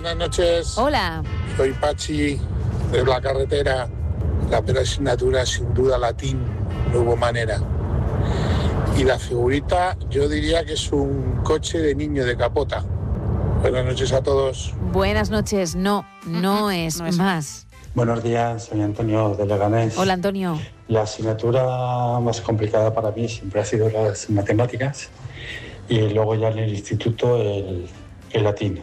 buenas noches. Hola. Soy Pachi, de la carretera. La primera asignatura, sin duda, latín, no hubo manera. Y la figurita, yo diría que es un coche de niño de capota. Buenas noches a todos. Buenas noches. No es más. Buenos días, soy Antonio de Leganés. Hola, Antonio. La asignatura más complicada para mí siempre ha sido las matemáticas y luego ya en el instituto el latín.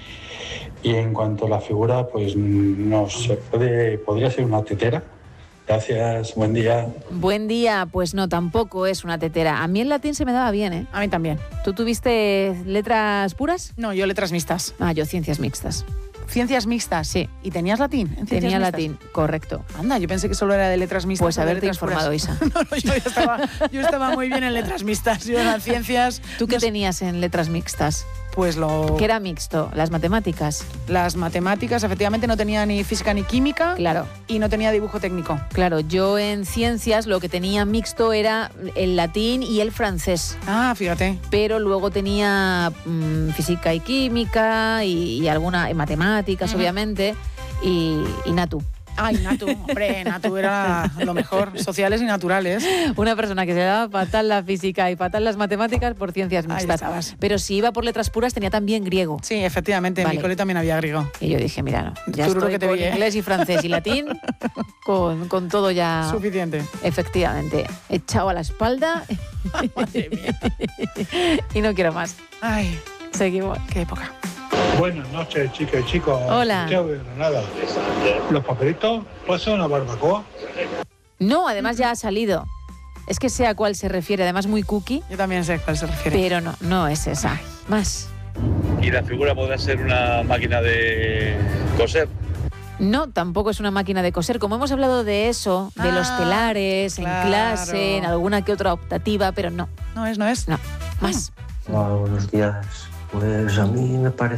Y en cuanto a la figura, pues no sé, podría ser una tetera. Gracias, buen día. Buen día, pues no, tampoco es una tetera. A mí el latín se me daba bien, ¿eh? A mí también. ¿Tú tuviste letras puras? No, yo letras mixtas. Ah, yo ciencias mixtas. ¿Ciencias mixtas? Sí. ¿Y tenías latín? Tenía Mixtas? latín, correcto. Anda, yo pensé que solo era de letras mixtas. Pues haberte letras informado, puras. Isa. No, yo estaba muy bien en letras mixtas. Yo en las ciencias... ¿Tú qué tenías en letras mixtas? Pues ¿Qué era mixto? ¿Las matemáticas? Las matemáticas, efectivamente, no tenía ni física ni química. Claro. Y no tenía dibujo técnico. Claro, yo en ciencias lo que tenía mixto era el latín y el francés. Ah, fíjate. Pero luego tenía física y química y alguna matemáticas, obviamente, y Natu. Ay, Natu, hombre, Natu era lo mejor, sociales y naturales. Una persona que se daba fatal la física y fatal las matemáticas por ciencias mixtas. Pero si iba por letras puras tenía también griego. Sí, efectivamente, en mi cole también había griego. Y yo dije, mira, no, ya Seguro estoy que te con vi, ¿eh? inglés y francés y latín, con todo ya... Suficiente. Efectivamente, echado a la espalda Madre mía. y no quiero más. Ay, seguimos. Qué época. Buenas noches, chicas y chicos. Hola. Santiago de Granada. ¿Los papelitos pasan a una barbacoa? No, además ya ha salido. Es que sé a cuál se refiere, además muy cookie. Yo también sé a cuál se refiere. Pero no es esa. Más. ¿Y la figura podrá ser una máquina de coser? No, tampoco es una máquina de coser. Como hemos hablado de eso, de los telares, claro. en clase, en alguna que otra optativa, pero no. No es. No, más. Hola, buenos días. Pues a mí me parece